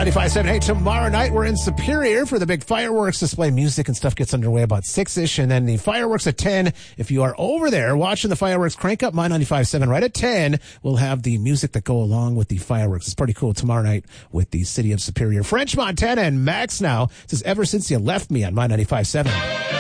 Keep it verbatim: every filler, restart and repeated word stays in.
ninety-five point seven. Hey, tomorrow night we're in Superior for the big fireworks display. Music and stuff gets underway about six-ish, and then the fireworks at ten. If you are over there watching the fireworks, crank up My ninety-five point seven. Right at ten, we'll have the music that go along with the fireworks. It's pretty cool tomorrow night with the city of Superior. French Montana and Max now says, ever since you left me on My ninety-five point seven.